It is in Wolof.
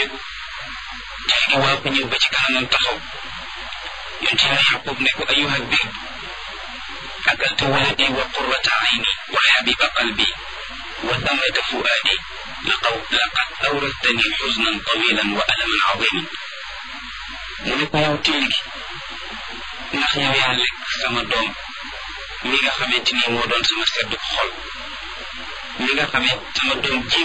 léegi waa ko ñëw ba ci kanamam taxaw yonent Yàlla Yaqub ne ko ayyuha dib akalta waladi wa qurrata ayni wa habiba qalbi wa thamrata fuadi laqad awrastani xusnan tawilan wa alaman aziman mu ne ko yow till gi ndax yow yaa lekk sama doom mi nga xamante ni moo doon sama seddu xol mi nga xamee sama doom ji